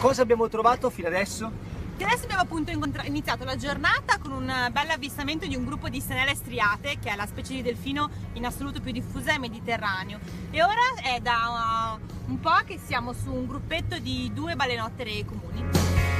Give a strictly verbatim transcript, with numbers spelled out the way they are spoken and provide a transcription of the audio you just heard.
Cosa abbiamo trovato fino adesso? Che adesso abbiamo appunto iniziato la giornata con un bel avvistamento di un gruppo di stenelle striate, che è la specie di delfino in assoluto più diffusa nel Mediterraneo, e ora è da uh, un po' che siamo su un gruppetto di due balenottere comuni.